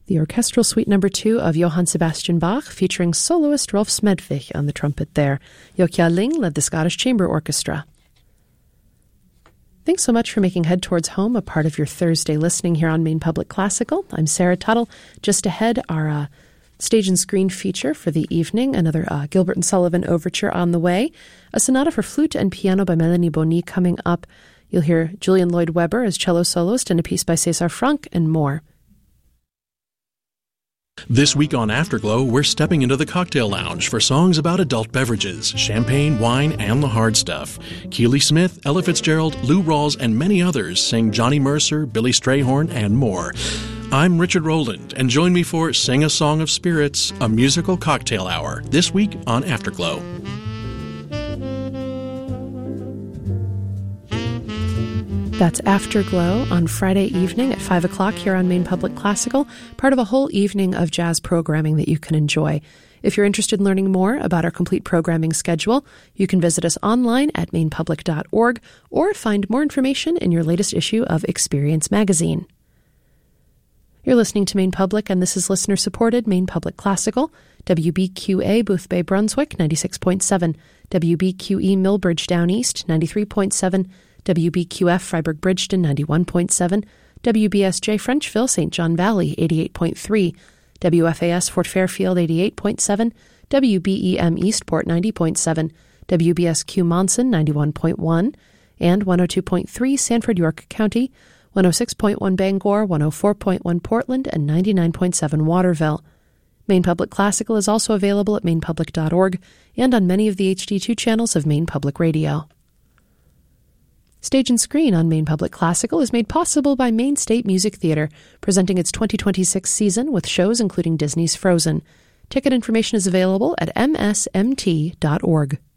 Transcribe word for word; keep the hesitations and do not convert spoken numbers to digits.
The orchestral suite number two of Johann Sebastian Bach, featuring soloist Rolf Smedvig on the trumpet there. Jokia Ling led the Scottish Chamber Orchestra. Thanks so much for making Head Towards Home a part of your Thursday listening here on Maine Public Classical. I'm Sarah Tuttle. Just ahead, our uh, Stage and Screen feature for the evening, another uh, Gilbert and Sullivan overture on the way, a sonata for flute and piano by Melanie Bonny coming up. You'll hear Julian Lloyd Webber as cello soloist and a piece by César Franck and more. This week on Afterglow, we're stepping into the cocktail lounge for songs about adult beverages, champagne, wine, and the hard stuff. Keely Smith, Ella Fitzgerald, Lou Rawls, and many others sing Johnny Mercer, Billy Strayhorn, and more. I'm Richard Rowland, and join me for Sing a Song of Spirits, a musical cocktail hour, this week on Afterglow. That's Afterglow on Friday evening at five o'clock here on Maine Public Classical, part of a whole evening of jazz programming that you can enjoy. If you're interested in learning more about our complete programming schedule, you can visit us online at maine public dot org or find more information in your latest issue of Experience magazine. You're listening to Maine Public, and this is listener-supported Maine Public Classical, W B Q A Boothbay Brunswick, ninety-six point seven, W B Q E Millbridge Down East, ninety-three point seven, W B Q F Freiburg Bridgeton, ninety-one point seven, W B S J Frenchville, Saint John Valley, eighty-eight point three, W F A S Fort Fairfield, eighty-eight point seven, W B E M Eastport, ninety point seven, W B S Q Monson, ninety-one point one, and one oh two point three Sanford York County, one oh six point one Bangor, one oh four point one Portland, and ninety-nine point seven Waterville. Maine Public Classical is also available at maine public dot org and on many of the H D two channels of Maine Public Radio. Stage and Screen on Maine Public Classical is made possible by Maine State Music Theatre, presenting its twenty twenty-six season with shows including Disney's Frozen. Ticket information is available at m s m t dot org.